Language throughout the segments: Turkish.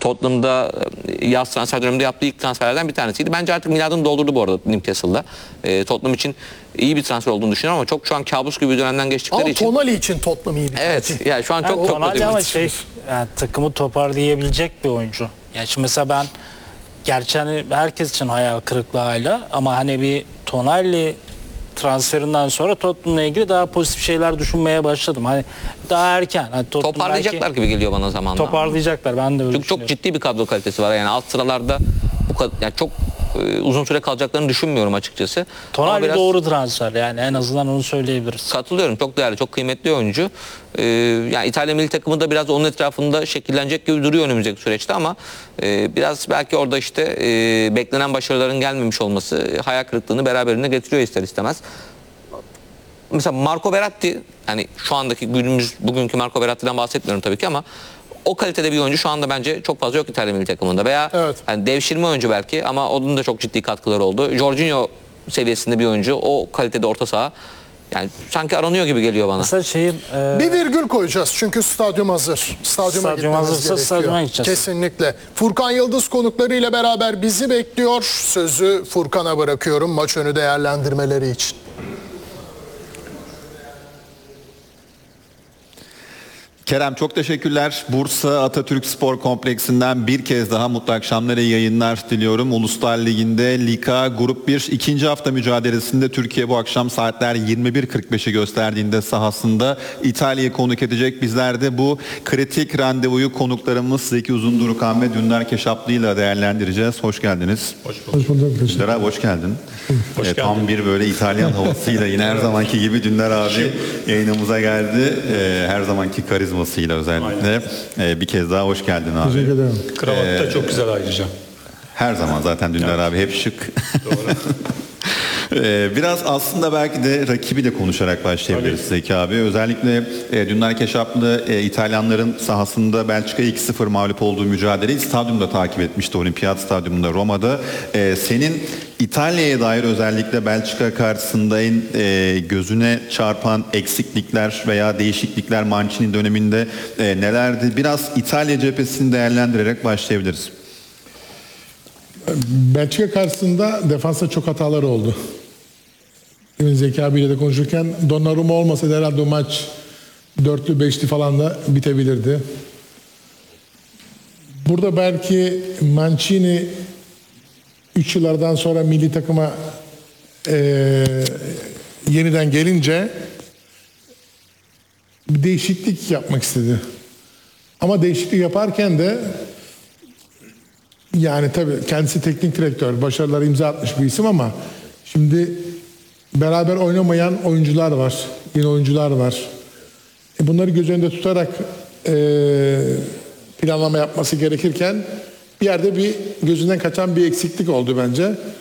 Tottenham'da yaz transfer döneminde yaptığı ilk transferlerden bir tanesiydi. Bence artık miladını doldurdu bu arada Newcastle'da. Tottenham için iyi bir transfer olduğunu düşünüyorum ama çok şu an kabus gibi bir dönemden geçtikleri Ama için. Tonali için Tottenham iyi bir Evet. tercih. Yani şu an çok Tonali kötü ama bir yani takımı toparlayabilecek bir oyuncu. Yani şimdi mesela ben gerçi hani herkes için hayal kırıklığı hala ama hani bir Tonali transferinden sonra Tottenham'la ilgili daha pozitif şeyler düşünmeye başladım. Hani daha erken. Hani toparlayacaklar gibi geliyor bana zamanla. Toparlayacaklar. Ben de öyle Çünkü düşünüyorum. çok ciddi bir kadro kalitesi var. Yani alt sıralarda bu kadar yani çok uzun süre kalacaklarını düşünmüyorum açıkçası. Tonali biraz doğru transfer yani en azından onu söyleyebiliriz. katılıyorum. Çok değerli, çok kıymetli oyuncu. Yani İtalya milli takımı da biraz onun etrafında şekillenecek gibi duruyor önümüzdeki süreçte ama biraz belki orada işte beklenen başarıların gelmemiş olması hayal kırıklığını beraberinde getiriyor ister istemez. Mesela Marco Verratti, hani şu andaki bugünkü Marco Verratti'den bahsetmiyorum tabii ki ama o kalitede bir oyuncu şu anda bence çok fazla yok İtalya milli takımında. Veya evet. Yani devşirme oyuncu belki ama onun da çok ciddi katkıları oldu. Jorginho seviyesinde bir oyuncu, o kalitede orta saha. Yani sanki aranıyor gibi geliyor bana. Mesela Bir virgül koyacağız çünkü stadyum hazır. Stadyuma Stadyum gitmemiz hazırsa gerekiyor. stadyuma gideceğiz. Kesinlikle. Furkan Yıldız konuklarıyla beraber bizi bekliyor. Sözü Furkan'a bırakıyorum maç önü değerlendirmeleri için. Kerem çok teşekkürler. Bursa Atatürk Spor Kompleksi'nden bir kez daha mutlu akşamlar, iyi yayınlar diliyorum. Uluslar Ligi'nde Lika Grup 1 ikinci hafta mücadelesinde Türkiye bu akşam saatler 21.45'i gösterdiğinde sahasında İtalya'yı konuk edecek. Bizler de bu kritik randevuyu konuklarımız Zeki Uzundurukan ve Dündar Keşaplı ile değerlendireceğiz. Hoş geldiniz. Hoş bulduk. Dündar abi hoş geldin. Hoş geldin. Tam bir böyle İtalyan havasıyla yine her zamanki gibi Dündar abi yayınımıza geldi. Her zamanki karizmasıyla özellikle. Bir kez daha hoş geldin abi. Teşekkür ederim. Kravat da çok güzel ayrıca. Her zaman zaten Dündar abi hep şık. Doğru. Biraz aslında belki de rakibiyle konuşarak başlayabiliriz Zeki abi. Özellikle Dündar Keşaplı İtalyanların sahasında Belçika'ya 2-0 mağlup olduğu mücadeleyi stadyumda takip etmişti. Olimpiyat Stadyumunda Roma'da. Senin İtalya'ya dair özellikle Belçika karşısında en gözüne çarpan eksiklikler veya değişiklikler Mancini döneminde nelerdi? Biraz İtalya cephesini değerlendirerek başlayabiliriz. Belçika karşısında defansta çok hataları oldu. Demin Zeki abiyle de konuşurken Donnarumma olmasa herhalde o maç 4'lü 5'li falan da bitebilirdi. Burada belki Mancini 3 yıllardan sonra milli takıma yeniden gelince bir değişiklik yapmak istedi. Ama değişiklik yaparken de yani tabii kendisi teknik direktör, başarılara imza atmış bir isim ama şimdi beraber oynamayan oyuncular var, yeni oyuncular var. Bunları göz önünde tutarak planlama yapması gerekirken bir yerde bir gözünden kaçan bir eksiklik oldu bence.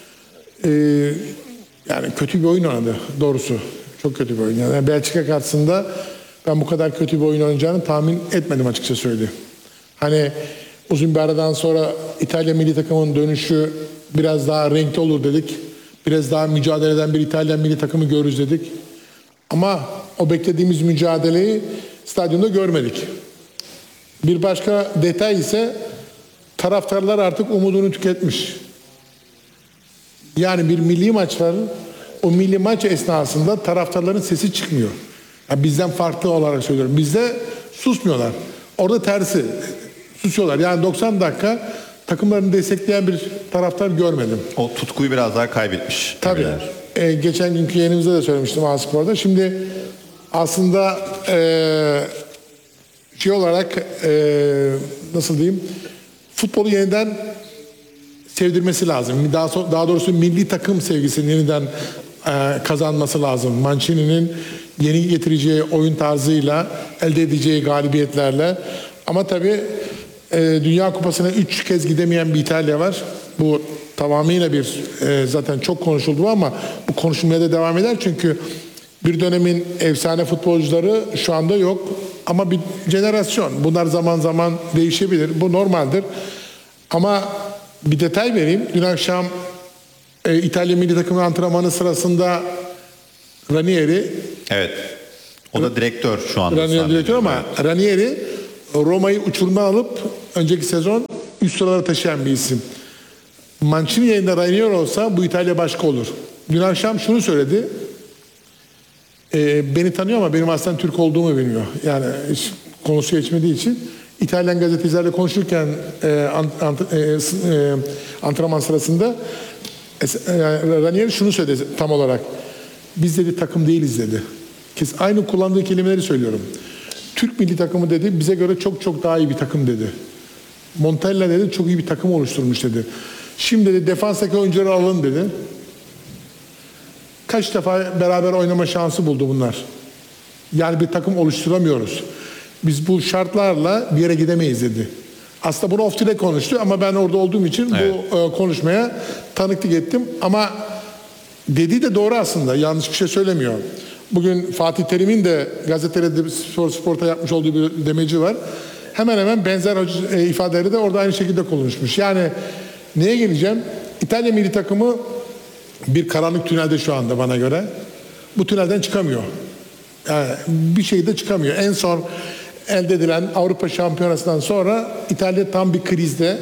Yani kötü bir oyun oynadı doğrusu. Çok kötü bir oyun. Yani Belçika karşısında ben bu kadar kötü bir oyun oynayacağını tahmin etmedim açıkça söyleyeyim. Hani uzun bir aradan sonra İtalya milli takımının dönüşü biraz daha renkli olur dedik. Biraz daha mücadele eden bir İtalyan milli takımı görürüz dedik. Ama o beklediğimiz mücadeleyi stadyumda görmedik. Bir başka detay ise taraftarlar artık umudunu tüketmiş. Yani bir milli maç var. O milli maç esnasında taraftarların sesi çıkmıyor. Yani bizden farklı olarak söylüyorum. Bizde susmuyorlar. Orada tersi. Susuyorlar. Yani 90 dakika takımlarını destekleyen bir taraftar görmedim. O tutkuyu biraz daha kaybetmiş. Tabii. Geçen günkü yayınımızda da söylemiştim A-Spor'da. Şimdi aslında şey olarak nasıl diyeyim, futbolu yeniden sevdirmesi lazım. Daha doğrusu milli takım sevgisini yeniden kazanması lazım. Mancini'nin yeni getireceği oyun tarzıyla, elde edeceği galibiyetlerle. Ama tabii Dünya Kupası'na 3 kez gidemeyen bir İtalya var. Bu tamamıyla bir zaten çok konuşuldu ama bu konuşulmaya da devam eder. Çünkü bir dönemin efsane futbolcuları şu anda yok. Ama bir jenerasyon. Bunlar zaman zaman değişebilir. Bu normaldir. Ama bir detay vereyim. Dün akşam İtalya milli takımı antrenmanı sırasında Ranieri, Evet. O da direktör şu anda. Ranieri direktör ama Evet. Ranieri Roma'yı uçurma alıp önceki sezon üst sıralara taşıyan bir isim. Mancini yerinde Ranieri olsa bu İtalya başka olur. Dün akşam şunu söyledi. Beni tanıyor ama benim aslında Türk olduğumu bilmiyor. Yani hiç konusu geçmediği için. İtalyan gazetecilerle konuşurken antrenman sırasında Ranieri şunu söyledi tam olarak. Biz dedi takım değiliz dedi. Aynı kullandığı kelimeleri söylüyorum. Türk milli takımı dedi bize göre çok çok daha iyi bir takım dedi. Montella dedi çok iyi bir takım oluşturmuş dedi. Şimdi dedi defanstaki oyuncuları alın dedi. Kaç defa beraber oynama şansı buldu bunlar. Yani bir takım oluşturamıyoruz. Biz bu şartlarla bir yere gidemeyiz dedi. Aslında bunu off-the konuştu ama ben orada olduğum için bu konuşmaya tanıklık ettim. Ama dediği de doğru aslında. Yanlış bir şey söylemiyor. Bugün Fatih Terim'in de gazetede Spor'ta yapmış olduğu bir demeci var. Hemen hemen benzer ifadeleri de orada aynı şekilde konuşmuş. Yani neye geleceğim? İtalya milli takımı bir karanlık tünelde şu anda bana göre. Bu tünelden çıkamıyor. Yani bir şey de çıkamıyor. En son elde edilen Avrupa Şampiyonası'ndan sonra İtalya tam bir krizde.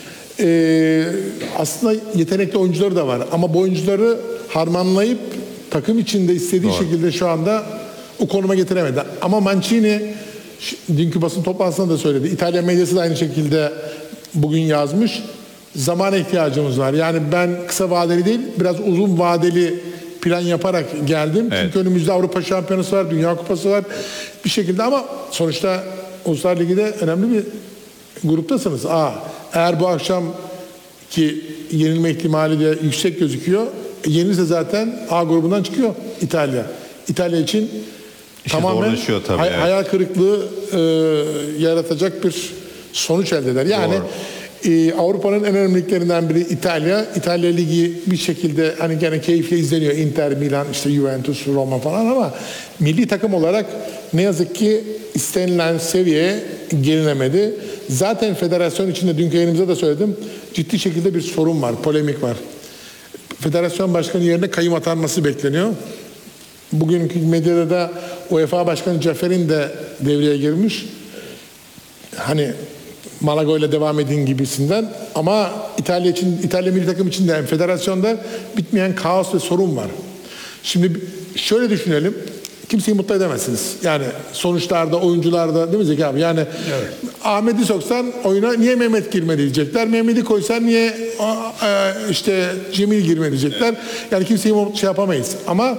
Aslında yetenekli oyuncuları da var. Ama bu oyuncuları harmanlayıp takım içinde istediği şekilde şu anda o konuma getiremedi. Ama Mancini dünkü basın toplantısında da söyledi. İtalya medyası da aynı şekilde bugün yazmış. Zamana ihtiyacımız var. Yani ben kısa vadeli değil, biraz uzun vadeli plan yaparak geldim. Evet. Çünkü önümüzde Avrupa Şampiyonası var, Dünya Kupası var bir şekilde ama sonuçta Uluslar Ligi'de önemli bir gruptasınız. Eğer bu akşam ki yenilme ihtimali de yüksek gözüküyor. Yenilse zaten A grubundan çıkıyor İtalya. İtalya için tamamen hayal kırıklığı yaratacak bir sonuç elde eder. Yani Avrupa'nın en önemli liglerinden biri İtalya. İtalya Ligi bir şekilde hani gene keyifle izleniyor. Inter, Milan, işte Juventus, Roma falan ama milli takım olarak ne yazık ki istenilen seviyeye gelinemedi. Zaten federasyon içinde dünkü yayınımızda da söyledim. Ciddi şekilde bir sorun var, polemik var. Federasyon başkanı yerine kayyum atanması bekleniyor. Bugünkü medyada da UEFA Başkanı Cafer'in de devreye girmiş. Hani Malaga ile devam edin gibisinden ama İtalya milli takım için de federasyonda bitmeyen kaos ve sorun var. Şimdi şöyle düşünelim. Kimseyi mutlu edemezsiniz. Yani sonuçlarda, oyuncularda değil mi Zeki abi? Yani evet. Ahmet'i soksan oyuna niye Mehmet girmedi diyecekler. Mehmet'i koysan niye işte Cemil girmedi diyecekler. Evet. Yani kimseyi şey yapamayız. Ama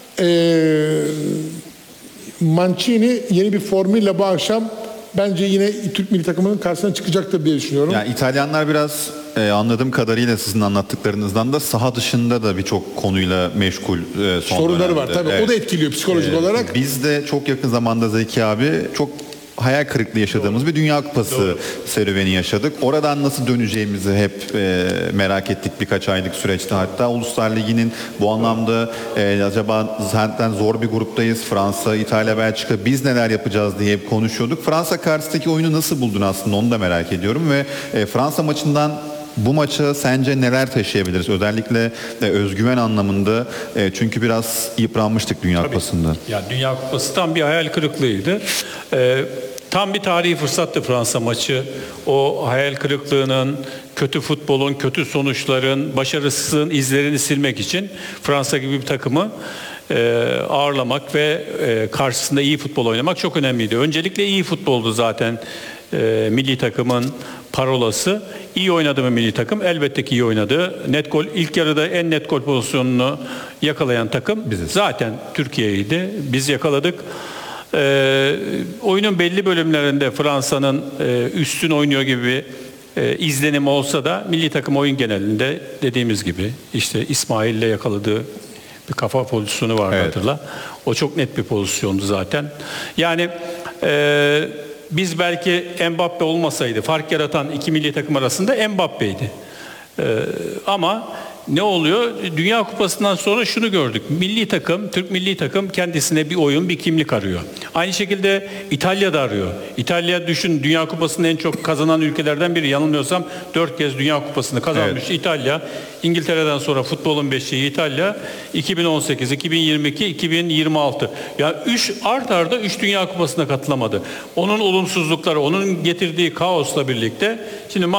Mancini yeni bir formülle bu akşam bence yine Türk milli takımının karşısına çıkacaktır diye düşünüyorum. Yani İtalyanlar biraz anladığım kadarıyla sizin anlattıklarınızdan da saha dışında da birçok konuyla meşgul son sorunları dönemde. var tabii. Evet. O da etkiliyor psikolojik olarak. Biz de çok yakın zamanda Zeki abi çok hayal kırıklığı yaşadığımız bir Dünya Kupası serüveni yaşadık. Oradan nasıl döneceğimizi hep merak ettik birkaç aylık süreçte. Hatta Uluslar Ligi'nin bu anlamda acaba zaten zor bir gruptayız. Fransa, İtalya, Belçika biz neler yapacağız diye hep konuşuyorduk. Fransa karşısındaki oyunu nasıl buldun aslında onu da merak ediyorum ve Fransa maçından bu maça sence neler taşıyabiliriz? Özellikle özgüven anlamında çünkü biraz yıpranmıştık Dünya Kupası'nda. Yani Dünya Kupası tam bir hayal kırıklığıydı. Tam bir tarihi fırsattı Fransa maçı. O hayal kırıklığının, kötü futbolun, kötü sonuçların, başarısızlığın izlerini silmek için Fransa gibi bir takımı ağırlamak ve karşısında iyi futbol oynamak çok önemliydi. Öncelikle iyi futboldu zaten milli takımın parolası. İyi oynadı mı milli takım? Elbette ki iyi oynadı. Net gol, ilk yarıda en net gol pozisyonunu yakalayan takım biziz. Zaten Türkiye'ydi. Biz yakaladık. Oyunun belli bölümlerinde Fransa'nın üstün oynuyor gibi izlenim olsa da milli takım oyun genelinde dediğimiz gibi işte İsmail'le yakaladığı bir kafa pozisyonu vardı hatırla. O çok net bir pozisyondu zaten. Yani biz belki Mbappe olmasaydı fark yaratan iki milli takım arasında Mbappe'ydi. Ama ne oluyor? Dünya Kupası'ndan sonra şunu gördük. Milli takım, Türk milli takım kendisine bir oyun, bir kimlik arıyor. Aynı şekilde İtalya da arıyor. İtalya düşün Dünya Kupası'nı en çok kazanan ülkelerden biri. Yanılmıyorsam 4 kez Dünya Kupası'nı kazanmış İtalya. İngiltere'den sonra futbolun beşiği İtalya. 2018, 2022, 2026. Yani art arda 3 Dünya Kupası'na katılamadı. Onun olumsuzlukları, onun getirdiği kaosla birlikte şimdi